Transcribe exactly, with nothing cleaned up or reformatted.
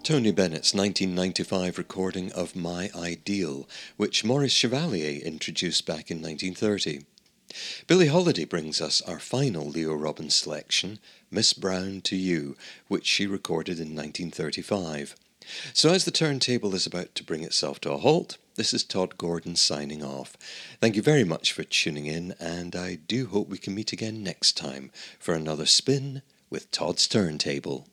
Tony Bennett's nineteen ninety-five recording of My Ideal, which Maurice Chevalier introduced back in nineteen thirty. Billie Holiday brings us our final Leo Robbins selection, Miss Brown to You, which she recorded in nineteen thirty-five. So as the turntable is about to bring itself to a halt, this is Todd Gordon signing off. Thank you very much for tuning in, and I do hope we can meet again next time for another spin with Todd's Turntable.